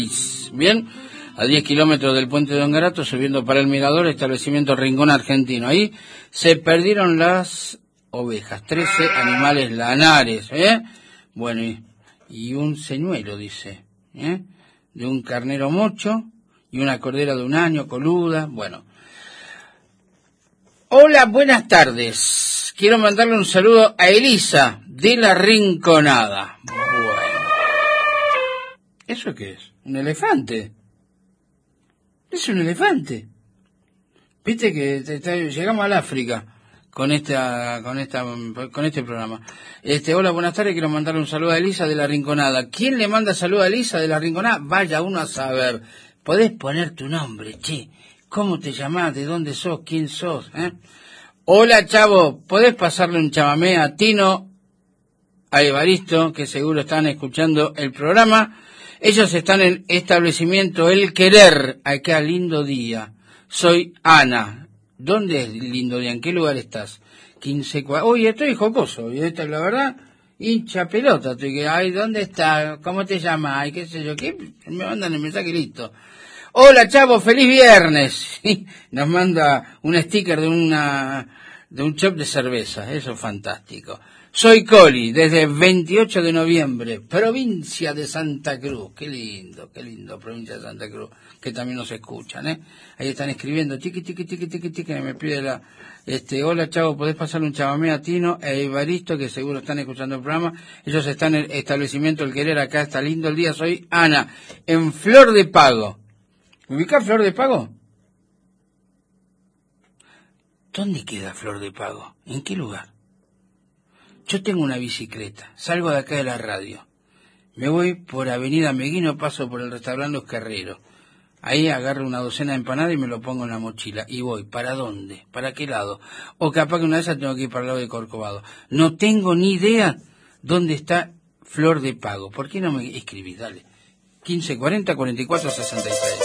Bien, a 10 kilómetros del puente de Ongarato, subiendo para el Mirador, establecimiento Rincón Argentino. Ahí se perdieron las ovejas, 13 animales lanares, Bueno, y un señuelo, dice, de un carnero mocho y una cordera de 1 año, coluda, bueno. Hola, buenas tardes. Quiero mandarle un saludo a Elisa, de La Rinconada. Bueno. ¿Eso qué es? ¿Un elefante? Es un elefante. Viste que llegamos al África con este programa. Hola, buenas tardes, quiero mandarle un saludo a Elisa de La Rinconada. ¿Quién le manda saludo a Elisa de La Rinconada? Vaya uno a saber. Podés poner tu nombre, che. ¿Cómo te llamás? ¿De dónde sos? ¿Quién sos? Hola, chavo, ¿podés pasarle un chamamé a Tino, a Evaristo, que seguro están escuchando el programa? Ellos están en establecimiento El Querer, acá, lindo día. Soy Ana. ¿Dónde es lindo día? ¿En qué lugar estás? 15. Oye, estoy jocoso, y esta es la verdad, hincha pelota. Ay, ¿dónde está? ¿Cómo te llamas? Ay, qué sé yo, ¿qué? Me mandan el mensaje y listo. Hola, chavo, feliz viernes. Nos manda un sticker de un shop de cerveza, eso es fantástico. Soy Coli, desde 28 de noviembre, provincia de Santa Cruz. Qué lindo, provincia de Santa Cruz, que también nos escuchan, Ahí están escribiendo, tiqui, me pide hola, chavo, ¿podés pasarle un chamamé a Tino e Evaristo, que seguro están escuchando el programa? Ellos están en el establecimiento El Querer, acá está lindo el día. Soy Ana, en Flor de Pago. ¿Ubicás Flor de Pago? ¿Dónde queda Flor de Pago? ¿En qué lugar? Yo tengo una bicicleta, salgo de acá de la radio, me voy por Avenida Meguino, paso por el restaurante Los Carreros, ahí agarro una docena de empanadas y me lo pongo en la mochila, y voy, ¿para dónde? ¿Para qué lado? O capaz que una de esas tengo que ir para el lado de Corcovado. No tengo ni idea dónde está Flor de Pago. ¿Por qué no me escribís? Dale. 1540 44 63.